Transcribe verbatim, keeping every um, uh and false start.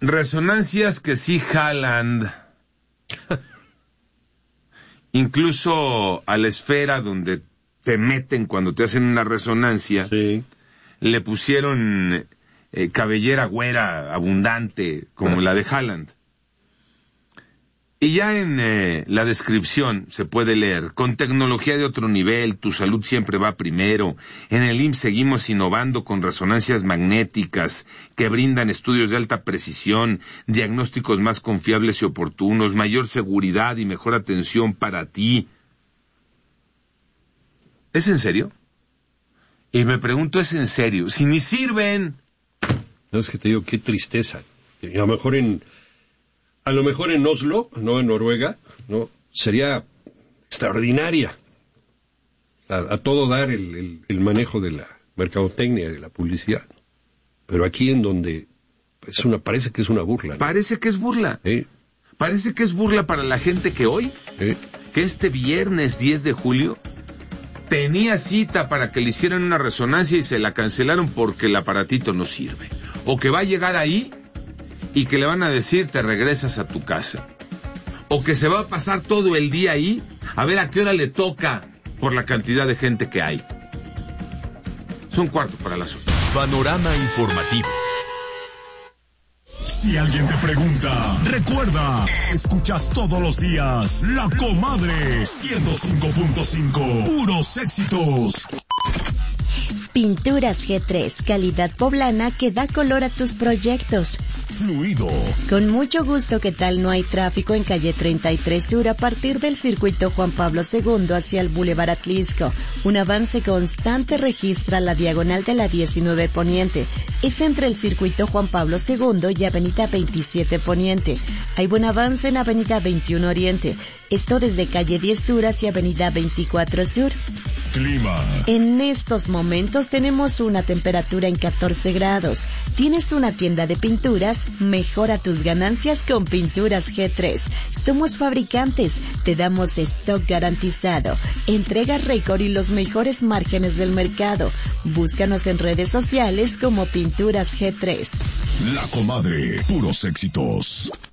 resonancias que sí jalan. Incluso a la esfera donde te meten cuando te hacen una resonancia, sí, le pusieron eh, cabellera güera abundante, como la de Haaland. Y ya en eh, la descripción se puede leer: con tecnología de otro nivel, tu salud siempre va primero. En el I M S S seguimos innovando con resonancias magnéticas que brindan estudios de alta precisión, diagnósticos más confiables y oportunos, mayor seguridad y mejor atención para ti. ¿Es en serio? Y me pregunto, ¿es en serio? Si ni sirven. No, es que te digo, qué tristeza. Y a lo mejor en... A lo mejor en Oslo, no en Noruega, no sería extraordinaria. A, a todo dar el, el, el manejo de la mercadotecnia, de la publicidad. Pero aquí en donde es una, parece que es una burla, ¿no? Parece que es burla. ¿Eh? Parece que es burla para la gente que hoy, ¿Eh? que este viernes diez de julio, tenía cita para que le hicieran una resonancia y se la cancelaron porque el aparatito no sirve. O que va a llegar ahí y que le van a decir, te regresas a tu casa. O que se va a pasar todo el día ahí a ver a qué hora le toca por la cantidad de gente que hay. Es un cuarto para las ocho. Panorama informativo. Si alguien te pregunta, recuerda, escuchas todos los días La Comadre ciento cinco punto cinco, puros éxitos. Pinturas G tres, calidad poblana que da color a tus proyectos. Fluido. Con mucho gusto, ¿qué tal? No hay tráfico en calle treinta y tres Sur a partir del circuito Juan Pablo segundo hacia el Boulevard Atlisco. Un avance constante registra la diagonal de la diecinueve Poniente. Es entre el circuito Juan Pablo segundo y avenida veintisiete Poniente. Hay buen avance en avenida veintiuno Oriente. Esto desde calle diez Sur hacia avenida veinticuatro Sur. Clima. En estos momentos tenemos una temperatura en catorce grados. ¿Tienes una tienda de pinturas? Mejora tus ganancias con Pinturas G tres. Somos fabricantes, te damos stock garantizado, entrega récord y los mejores márgenes del mercado. Búscanos en redes sociales como Pinturas G tres. La Comadre, puros éxitos.